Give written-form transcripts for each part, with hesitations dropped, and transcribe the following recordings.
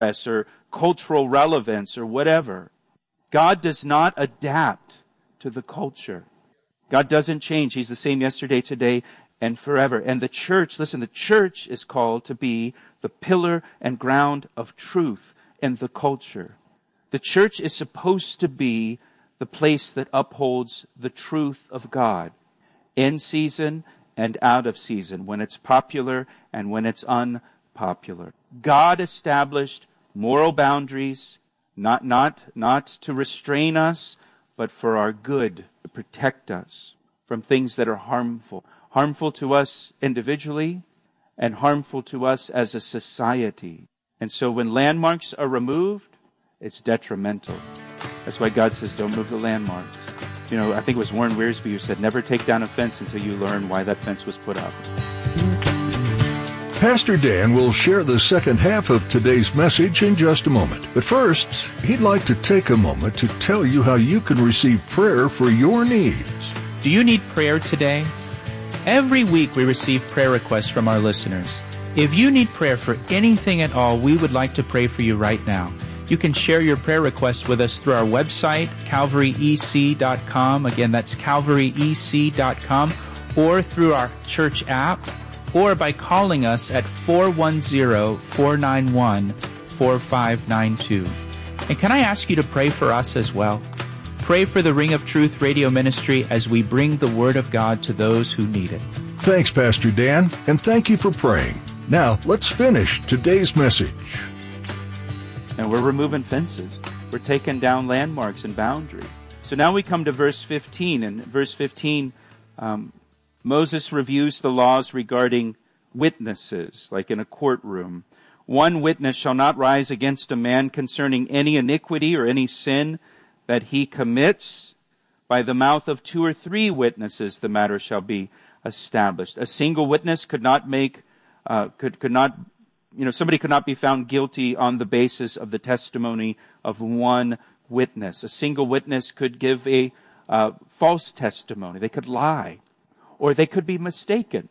or cultural relevance or whatever. God does not adapt to the culture. God doesn't change. He's the same yesterday, today, and forever. And the church, listen, the church is called to be the pillar and ground of truth in the culture. The church is supposed to be the place that upholds the truth of God in season and out of season, when it's popular and when it's unpopular. God established moral boundaries, not to restrain us, but for our good, to protect us from things that are harmful to us individually and harmful to us as a society. And so when landmarks are removed, it's detrimental. That's why God says, don't move the landmarks. I think it was Warren Wiersbe who said, never take down a fence until you learn why that fence was put up. Pastor Dan will share the second half of today's message in just a moment. But first, he'd like to take a moment to tell you how you can receive prayer for your needs. Do you need prayer today? Every week we receive prayer requests from our listeners. If you need prayer for anything at all, we would like to pray for you right now. You can share your prayer requests with us through our website, calvaryec.com. Again, that's calvaryec.com, or through our church app, or by calling us at 410-491-4592. And can I ask you to pray for us as well? Pray for the Ring of Truth radio ministry as we bring the Word of God to those who need it. Thanks, Pastor Dan, and thank you for praying. Now, let's finish today's message. And we're removing fences. We're taking down landmarks and boundaries. So now we come to verse 15. And verse 15, Moses reviews the laws regarding witnesses, like in a courtroom. One witness shall not rise against a man concerning any iniquity or any sin that he commits. By the mouth of 2 or 3 witnesses the matter shall be established. A single witness could not somebody could not be found guilty on the basis of the testimony of one witness. A single witness could give a false testimony. They could lie. Or they could be mistaken.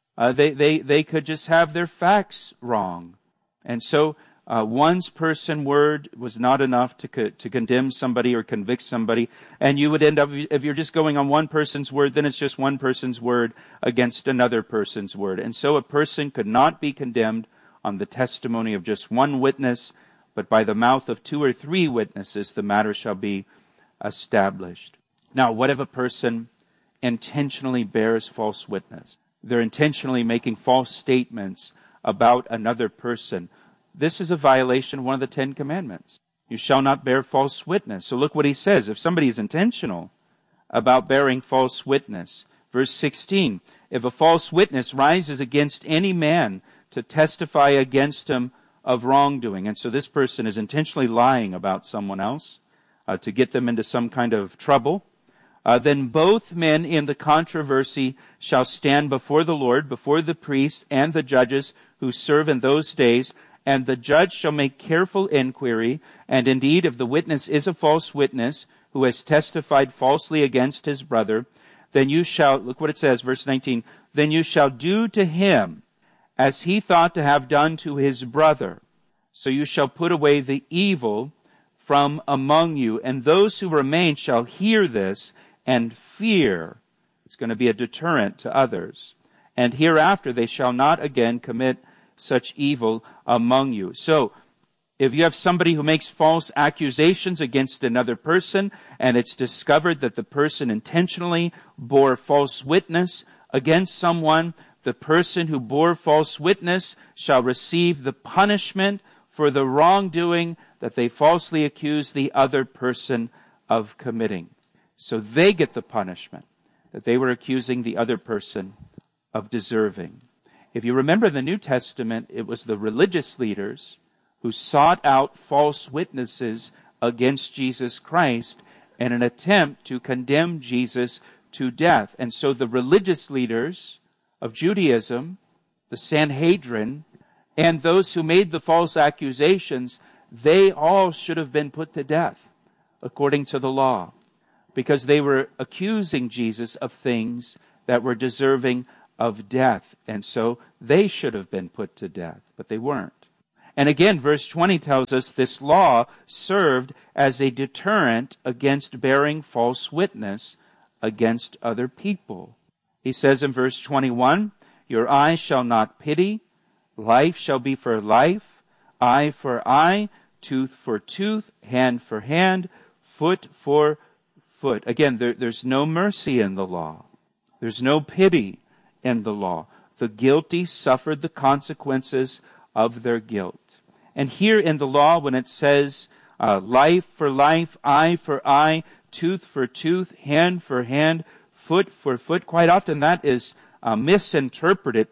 They could just have their facts wrong. And so one person's word was not enough to condemn somebody or convict somebody. And you would end up, if you're just going on one person's word, then it's just one person's word against another person's word. And so a person could not be condemned on the testimony of just one witness, but by the mouth of 2 or 3 witnesses the matter shall be established. Now, what if a person intentionally bears false witness? They're intentionally making false statements about another person. This is a violation of one of the 10 commandments. You shall not bear false witness. So look what he says. If somebody is intentional about bearing false witness, verse 16, if a false witness rises against any man to testify against him of wrongdoing, and so this person is intentionally lying about someone else to get them into some kind of trouble, then both men in the controversy shall stand before the Lord, before the priests and the judges who serve in those days, and the judge shall make careful inquiry, and indeed if the witness is a false witness who has testified falsely against his brother, then you shall, look what it says, verse 19, then you shall do to him as he thought to have done to his brother. So you shall put away the evil from among you, and those who remain shall hear this and fear. It's going to be a deterrent to others. And hereafter they shall not again commit such evil among you. So, if you have somebody who makes false accusations against another person, and it's discovered that the person intentionally bore false witness against someone, the person who bore false witness shall receive the punishment for the wrongdoing that they falsely accuse the other person of committing. So they get the punishment that they were accusing the other person of deserving. If you remember the New Testament, it was the religious leaders who sought out false witnesses against Jesus Christ in an attempt to condemn Jesus to death. And so the religious leaders of Judaism, the Sanhedrin, and those who made the false accusations, they all should have been put to death according to the law, because they were accusing Jesus of things that were deserving of death. And so they should have been put to death, but they weren't. And again, verse 20 tells us this law served as a deterrent against bearing false witness against other people. He says in verse 21, your eye shall not pity, life shall be for life, eye for eye, tooth for tooth, hand for hand, foot for foot. Again, there's no mercy in the law. There's no pity in the law. The guilty suffered the consequences of their guilt. And here in the law, when it says life for life, eye for eye, tooth for tooth, hand for hand, foot for foot, quite often that is misinterpreted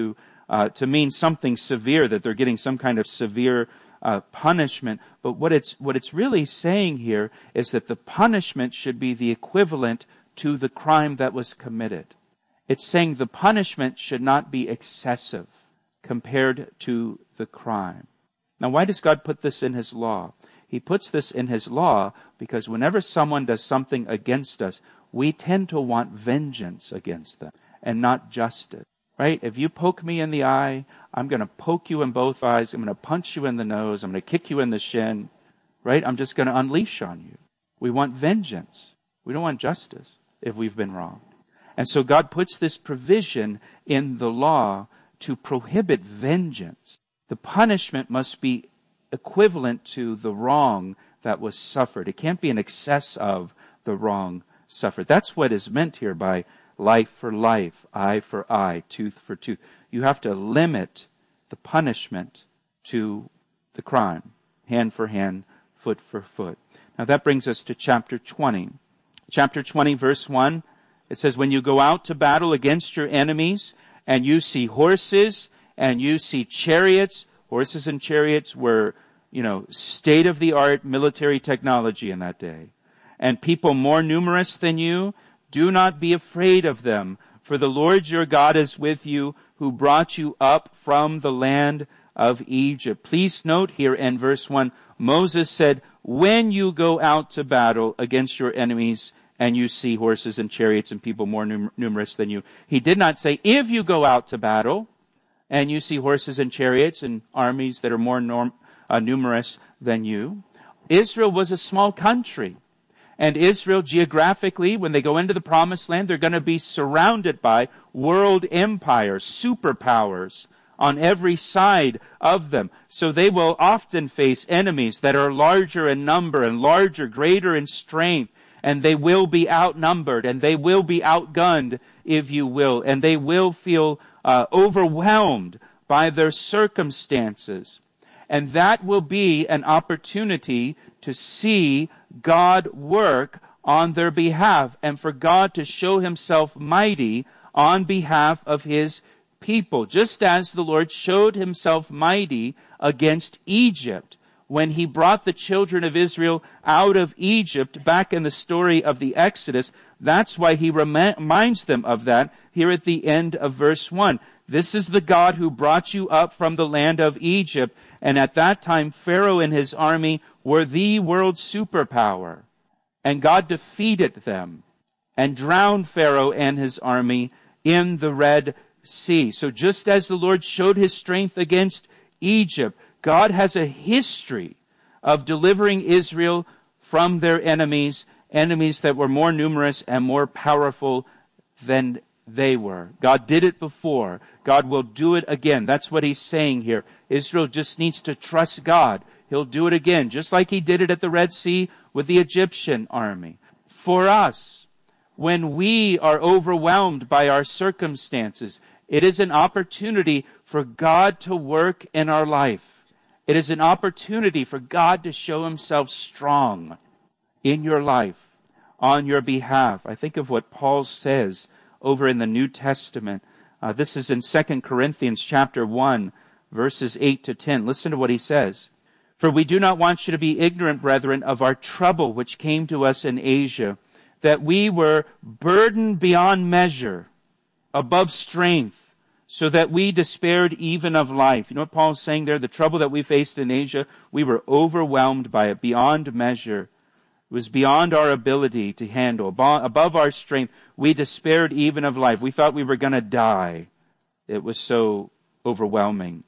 to mean something severe, that they're getting some kind of severe punishment. But what it's really saying here is that the punishment should be the equivalent to the crime that was committed. It's saying the punishment should not be excessive compared to the crime. Now, why does God put this in His law? He puts this in His law because whenever someone does something against us, we tend to want vengeance against them and not justice. Right? If you poke me in the eye, I'm going to poke you in both eyes. I'm going to punch you in the nose. I'm going to kick you in the shin. Right? I'm just going to unleash on you. We want vengeance. We don't want justice if we've been wronged. And so God puts this provision in the law to prohibit vengeance. The punishment must be equivalent to the wrong that was suffered. It can't be in excess of the wrong suffered. That's what is meant here by life for life, eye for eye, tooth for tooth. You have to limit the punishment to the crime, hand for hand, foot for foot. Now that brings us to chapter 20. Chapter 20, verse 1, it says, when you go out to battle against your enemies, and you see horses, and you see chariots. Horses and chariots were, state-of-the-art military technology in that day. And people more numerous than you, do not be afraid of them, for the Lord your God is with you, who brought you up from the land of Egypt. Please note here in verse 1, Moses said, when you go out to battle against your enemies, and you see horses and chariots and people more numerous than you. He did not say, if you go out to battle, and you see horses and chariots and armies that are more numerous than you. Israel was a small country. And Israel, geographically, when they go into the promised land, they're going to be surrounded by world empires, superpowers on every side of them. So they will often face enemies that are larger in number and larger, greater in strength. And they will be outnumbered, and they will be outgunned, if you will. And they will feel overwhelmed by their circumstances. And that will be an opportunity to see God work on their behalf and for God to show Himself mighty on behalf of His people. Just as the Lord showed Himself mighty against Egypt when He brought the children of Israel out of Egypt back in the story of the Exodus. That's why He reminds them of that here at the end of verse 1. This is the God who brought you up from the land of Egypt. And at that time, Pharaoh and his army were the world superpower. And God defeated them and drowned Pharaoh and his army in the Red Sea. So just as the Lord showed His strength against Egypt, God has a history of delivering Israel from their enemies that were more numerous and more powerful than they were. God did it before. God will do it again. That's what He's saying here. Israel just needs to trust God. He'll do it again, just like He did it at the Red Sea with the Egyptian army. For us, when we are overwhelmed by our circumstances, it is an opportunity for God to work in our life. It is an opportunity for God to show Himself strong in your life, on your behalf. I think of what Paul says over in the New Testament. This is in 2 Corinthians chapter 1, verses 8 to 10. Listen to what he says. For we do not want you to be ignorant, brethren, of our trouble which came to us in Asia, that we were burdened beyond measure, above strength, so that we despaired even of life. You know what Paul's saying there? The trouble that we faced in Asia, we were overwhelmed by it beyond measure. It was beyond our ability to handle, above our strength. We despaired even of life. We thought we were going to die. It was so overwhelming.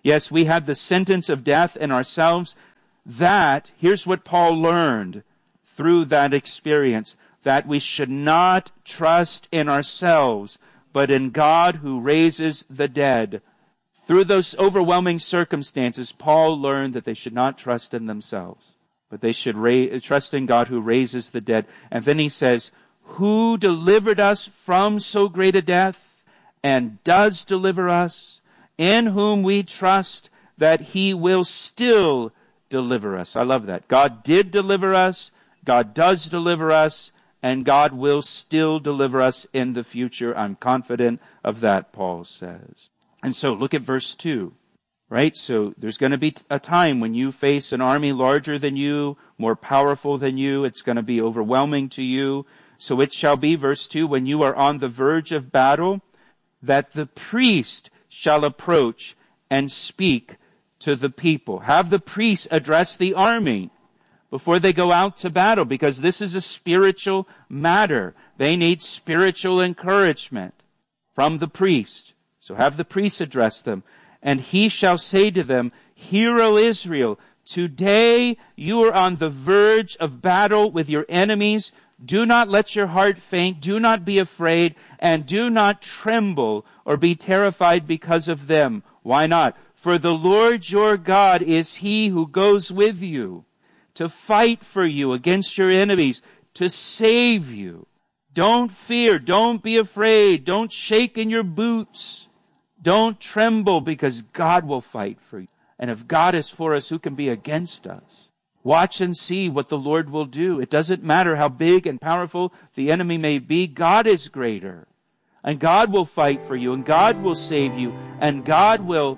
Yes, we had the sentence of death in ourselves. That, here's what Paul learned through that experience, that we should not trust in ourselves, but in God who raises the dead. Through those overwhelming circumstances, Paul learned that they should not trust in themselves, but they should trust in God who raises the dead. And then he says, who delivered us from so great a death and does deliver us, in whom we trust that he will still deliver us. I love that. God did deliver us, God does deliver us, and God will still deliver us in the future. I'm confident of that, Paul says. And so look at verse 2, right? So there's going to be a time when you face an army larger than you, more powerful than you. It's going to be overwhelming to you. So it shall be, verse 2, when you are on the verge of battle, that the priest shall approach and speak to the people. Have the priest address the army before they go out to battle, because this is a spiritual matter. They need spiritual encouragement from the priest. So have the priest address them. And he shall say to them, Hear, O Israel, today you are on the verge of battle with your enemies. Do not let your heart faint. Do not be afraid. And do not tremble or be terrified because of them. Why not? For the Lord your God is he who goes with you to fight for you against your enemies, to save you. Don't fear. Don't be afraid. Don't shake in your boots. Don't tremble, because God will fight for you. And if God is for us, who can be against us? Watch and see what the Lord will do. It doesn't matter how big and powerful the enemy may be. God is greater. And God will fight for you. And God will save you. And God will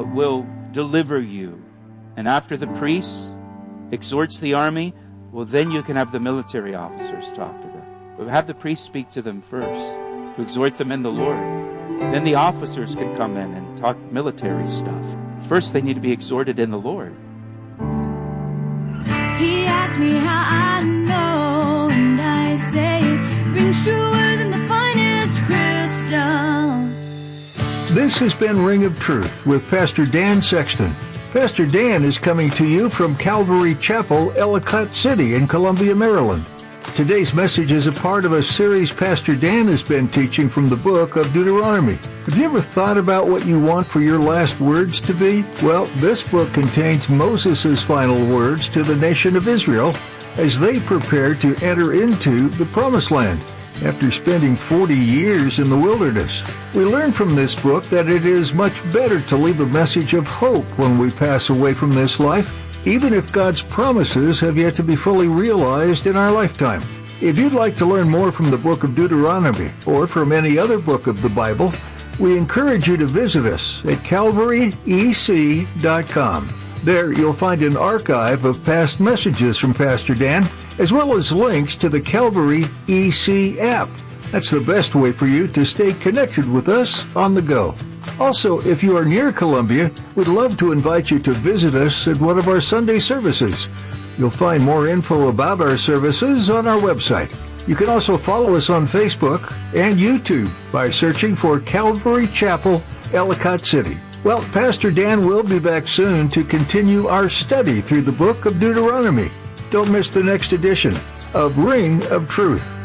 deliver you. And after the priest exhorts the army, well, then you can have the military officers talk to them. But have the priest speak to them first, to exhort them in the Lord. Then the officers can come in and talk military stuff. First, they need to be exhorted in the Lord. He asked me how I know, and I say it rings truer than the finest crystal. This has been Ring of Truth with Pastor Dan Sexton. Pastor Dan is coming to you from Calvary Chapel, Ellicott City in Columbia, Maryland. Today's message is a part of a series Pastor Dan has been teaching from the book of Deuteronomy. Have you ever thought about what you want for your last words to be? Well, this book contains Moses' final words to the nation of Israel as they prepare to enter into the Promised Land after spending 40 years in the wilderness. We learn from this book that it is much better to leave a message of hope when we pass away from this life, even if God's promises have yet to be fully realized in our lifetime. If you'd like to learn more from the book of Deuteronomy or from any other book of the Bible, we encourage you to visit us at calvaryec.com. There you'll find an archive of past messages from Pastor Dan, as well as links to the Calvary EC app. That's the best way for you to stay connected with us on the go. Also, if you are near Columbia, we'd love to invite you to visit us at one of our Sunday services. You'll find more info about our services on our website. You can also follow us on Facebook and YouTube by searching for Calvary Chapel, Ellicott City. Well, Pastor Dan will be back soon to continue our study through the book of Deuteronomy. Don't miss the next edition of Ring of Truth.